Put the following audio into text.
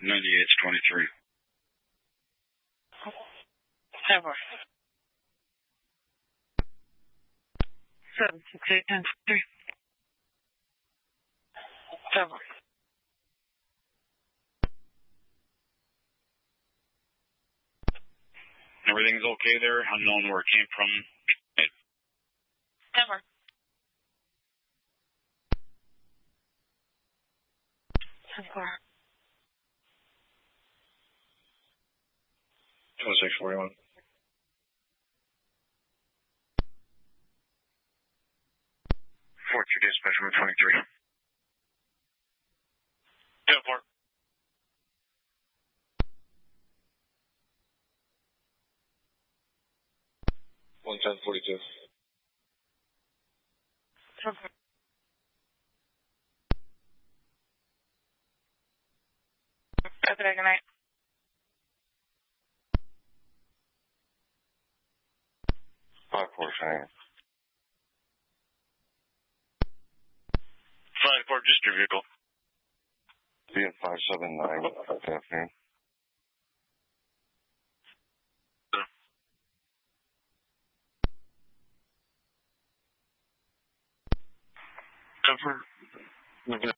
98's 23. Ever. 76893. Ever. Everything's okay there? Unknown where it came from? Ever. Ever. 2641. Fort, your dispatch room 23. Yeah, Fort. 11042. Ever. Have a good night. 5-4, Cheyenne. 5-4, just your vehicle. BF 579, good afternoon. Ever.